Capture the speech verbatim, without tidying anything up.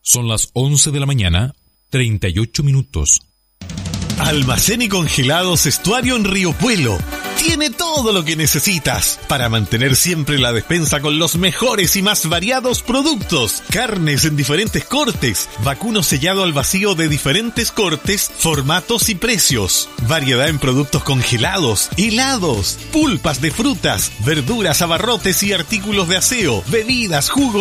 Son las once de la mañana, treinta y ocho minutos. Almacén y Congelados Estuario en Río Puelo. Tiene todo lo que necesitas para mantener siempre la despensa con los mejores y más variados productos. Carnes en diferentes cortes, vacuno sellado al vacío de diferentes cortes, formatos y precios. Variedad en productos congelados, helados, pulpas de frutas, verduras, abarrotes y artículos de aseo, bebidas, jugos